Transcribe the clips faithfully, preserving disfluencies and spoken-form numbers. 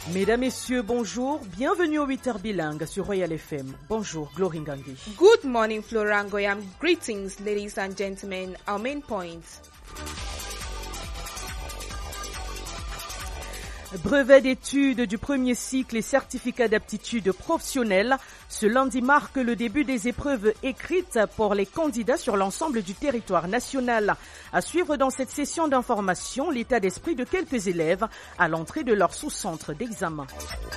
Mesdames, Messieurs, bonjour. Bienvenue au huit heures bilingue sur Royal F M. Bonjour, Glory Ngangi. Good morning, Flora Ngoyam. Greetings, ladies and gentlemen. Our main points. Brevet d'études du premier cycle et certificat d'aptitude professionnelle. Ce lundi marque le début des épreuves écrites pour les candidats sur l'ensemble du territoire national. À suivre dans cette session d'information, l'état d'esprit de quelques élèves à l'entrée de leur sous-centre d'examen.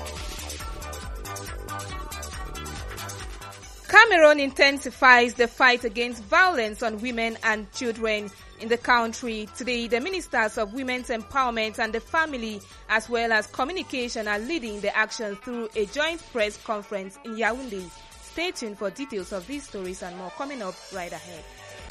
Cameroon intensifies the fight against violence on women and children in the country. Today, the ministers of women's empowerment and the family, as well as communication, are leading the action through a joint press conference in Yaoundé. Stay tuned for details of these stories and more coming up right ahead.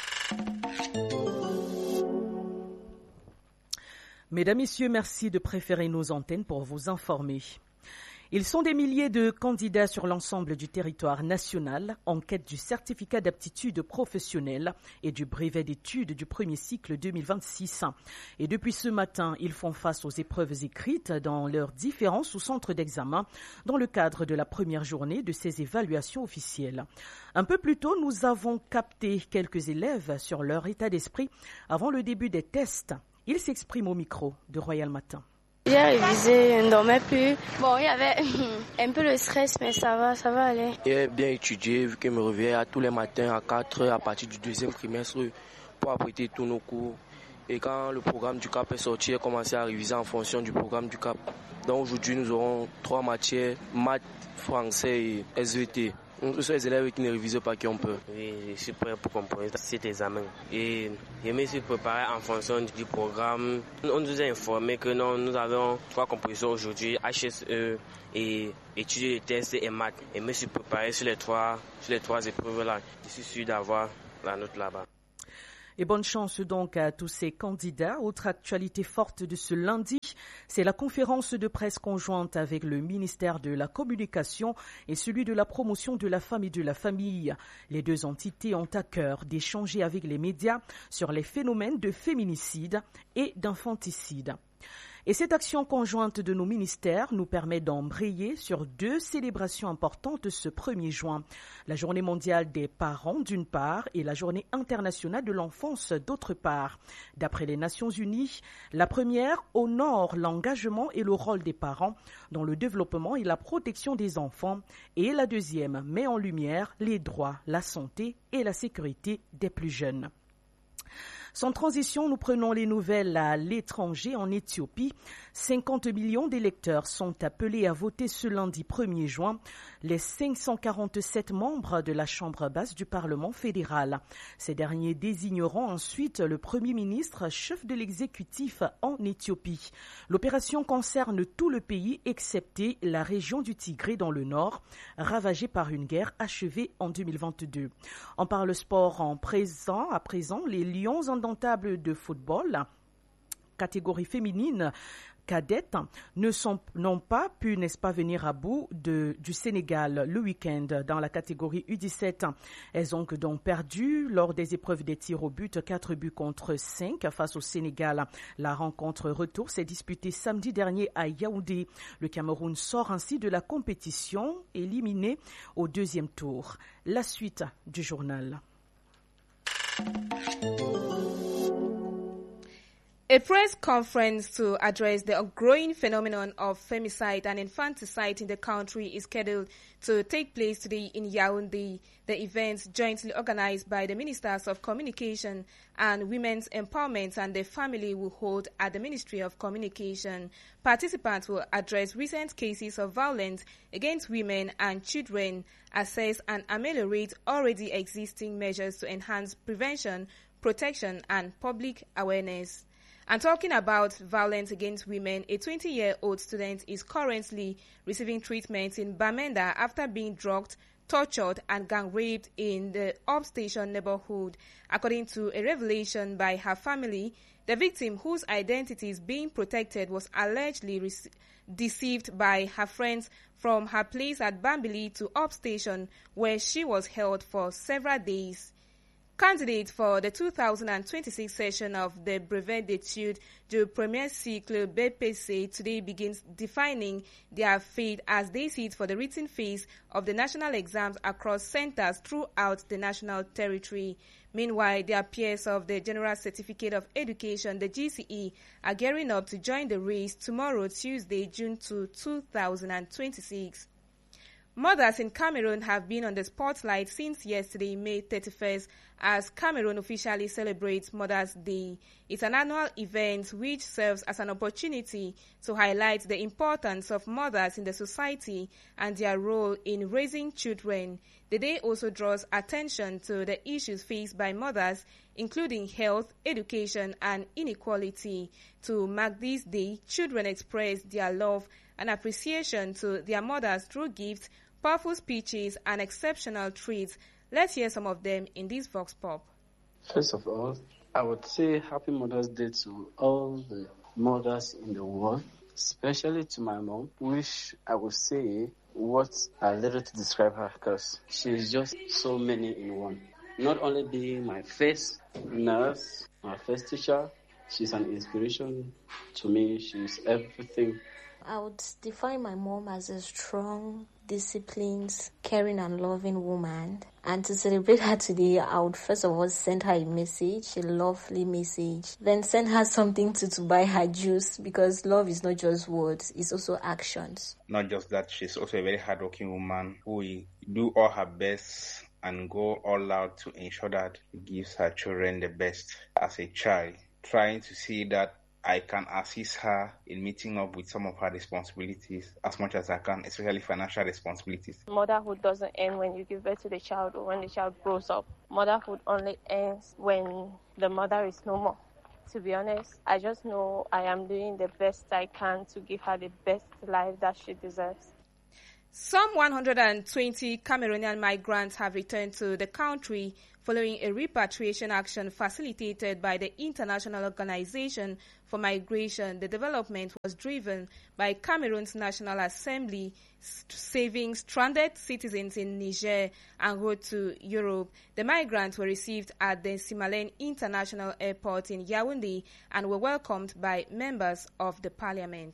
Mesdames, Messieurs, merci de préférer nos antennes pour vous informer. Ils sont des milliers de candidats sur l'ensemble du territoire national en quête du certificat d'aptitude professionnelle et du brevet d'études du premier cycle deux mille vingt-six. Et depuis ce matin, ils font face aux épreuves écrites dans leurs différents sous-centres d'examen dans le cadre de la première journée de ces évaluations officielles. Un peu plus tôt, nous avons capté quelques élèves sur leur état d'esprit avant le début des tests. Ils s'expriment au micro de Royal Matin. J'ai révisé, je ne dormais plus. Bon, il y avait un peu le stress, mais ça va, ça va aller. J'ai bien étudié, vu que je me réveillais à tous les matins à quatre heures à partir du deuxième trimestre pour apprêter tous nos cours. Et quand le programme du C A P est sorti, j'ai commencé à réviser en fonction du programme du C A P. Donc aujourd'hui, nous aurons trois matières, maths, français et S V T. Nous sommes les élèves qui ne révisent pas qui ont peur. Oui, je suis prêt pour comprendre cet examen. Et je me suis préparé en fonction du programme. On nous a informé que non, nous avons trois compositions aujourd'hui, H S E et étudier les tests et maths. Et je me suis préparé sur les trois, sur les trois épreuves-là. Je suis sûr d'avoir la note là-bas. Et bonne chance donc à tous ces candidats. Autre actualité forte de ce lundi, c'est la conférence de presse conjointe avec le ministère de la Communication et celui de la promotion de la femme et de la famille. Les deux entités ont à cœur d'échanger avec les médias sur les phénomènes de féminicide et d'infanticide. Et cette action conjointe de nos ministères nous permet d'embrayer sur deux célébrations importantes ce premier juin. La Journée mondiale des parents d'une part et la Journée internationale de l'enfance d'autre part. D'après les Nations unies, la première honore l'engagement et le rôle des parents dans le développement et la protection des enfants et la deuxième met en lumière les droits, la santé et la sécurité des plus jeunes. Sans transition, nous prenons les nouvelles à l'étranger. En Éthiopie, cinquante millions d'électeurs sont appelés à voter ce lundi premier juin les cinq cent quarante-sept membres de la Chambre basse du Parlement fédéral. Ces derniers désigneront ensuite le Premier ministre, chef de l'exécutif en Éthiopie. L'opération concerne tout le pays excepté la région du Tigré dans le nord, ravagée par une guerre achevée en deux mille vingt-deux. On parle sport en présent. À présent, les Lions indomptables de football, catégorie féminine cadette, ne sont, n'ont pas pu, n'est-ce pas, venir à bout de, du Sénégal le week-end dans la catégorie U dix-sept. Elles ont donc perdu lors des épreuves des tirs au but, quatre buts contre cinq face au Sénégal. La rencontre retour s'est disputée samedi dernier à Yaoundé. Le Cameroun sort ainsi de la compétition, éliminé au deuxième tour. La suite du journal. A press conference to address the growing phenomenon of femicide and infanticide in the country is scheduled to take place today in Yaoundé. The event, jointly organized by the Ministers of Communication and Women's Empowerment and the Family, will hold at the Ministry of Communication. Participants will address recent cases of violence against women and children, assess and ameliorate already existing measures to enhance prevention, protection, and public awareness. And talking about violence against women, a twenty-year-old student is currently receiving treatment in Bamenda after being drugged, tortured, and gang-raped in the Upstation neighborhood. According to a revelation by her family, the victim, whose identity is being protected, was allegedly re- deceived by her friends from her place at Bambili to Upstation, where she was held for several days. Candidate for the two thousand twenty-six session of the Brevet d'études du premier cycle B P C today begins defining their fate as they sit for the written phase of the national exams across centers throughout the national territory. Meanwhile, their peers of the General Certificate of Education, the G C E, are gearing up to join the race tomorrow, Tuesday, June second, two thousand twenty-six. Mothers in Cameroon have been on the spotlight since yesterday, May thirty-first, as Cameroon officially celebrates Mother's Day. It's an annual event which serves as an opportunity to highlight the importance of mothers in the society and their role in raising children. The day also draws attention to the issues faced by mothers, including health, education, and inequality. To mark this day, children express their love and appreciation to their mothers through gifts, powerful speeches, and exceptional treats. Let's hear some of them in this Vox Pop. First of all, I would say Happy Mother's Day to all the mothers in the world, especially to my mom, which I would say what a little to describe her, because she's just so many in one. Not only being my first nurse, my first teacher, she's an inspiration to me. She's everything. I would define my mom as a strong, disciplined, caring and loving woman. And to celebrate her today, I would first of all send her a message, a lovely message. Then send her something to, to buy her juice, because love is not just words, it's also actions. Not just that, she's also a very hardworking woman who will do all her best and go all out to ensure that she gives her children the best as a child, trying to see that I can assist her in meeting up with some of her responsibilities as much as I can, especially financial responsibilities. Motherhood doesn't end when you give birth to the child or when the child grows up. Motherhood only ends when the mother is no more. To be honest, I just know I am doing the best I can to give her the best life that she deserves. Some one hundred twenty Cameroonian migrants have returned to the country following a repatriation action facilitated by the International Organization for Migration. The development was driven by Cameroon's National Assembly, saving stranded citizens in Niger en route to Europe. The migrants were received at the Simalène International Airport in Yaoundé and were welcomed by members of the parliament.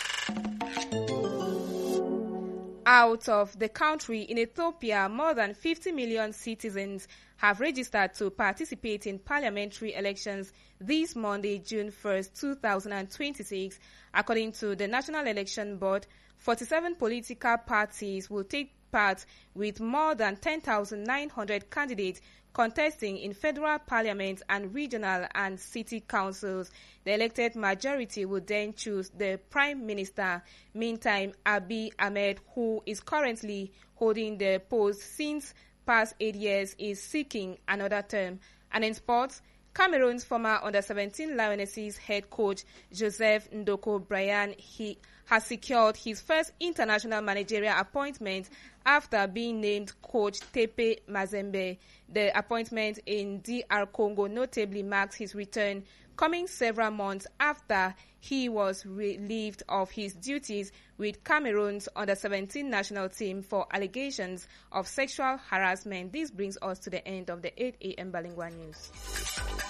Out of the country, in Ethiopia, more than fifty million citizens have registered to participate in parliamentary elections this Monday, June first, two thousand twenty-six. According to the National Election Board, forty-seven political parties will take part, with more than ten thousand nine hundred candidates contesting in federal parliament and regional and city councils. The elected majority will then choose the prime minister. Meantime, Abiy Ahmed, who is currently holding the post since past eight years, is seeking another term. And in sports, Cameroon's former under seventeen Lionesses head coach Joseph Ndoko Brian he has secured his first international managerial appointment after being named coach Tepe Mazembe. The appointment in D R Congo notably marks his return, coming several months after he was relieved of his duties with Cameroon's under seventeen national team for allegations of sexual harassment. This brings us to the end of the eight a m Bilingual News.